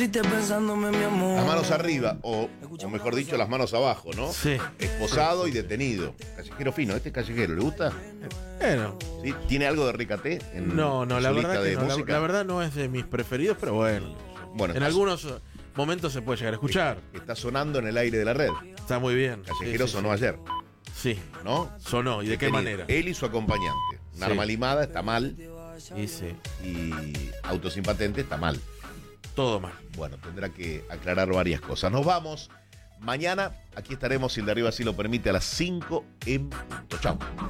Pensándome, mi amor. Las manos arriba, o mejor dicho, las manos abajo, ¿no? Sí. Esposado y detenido. Callejero fino, ¿este callejero le gusta? Bueno. ¿Sí? ¿Tiene algo de Ricate en No, en la su verdad lista que de no. música? La verdad no es de mis preferidos, pero bueno. En algunos momentos se puede llegar a escuchar. Está sonando en el aire de la red. Está muy bien. Callejero Sí, sonó ayer. Sí. ¿No? Sonó. ¿Y de qué Tenía manera? Él y su acompañante. Una Sí. arma limada está mal. Y sí. Y auto sin patente está mal. Todo mal. Bueno, tendrá que aclarar varias cosas. Nos vamos. Mañana aquí estaremos, si el de arriba así lo permite, a las 5 en punto. Chau.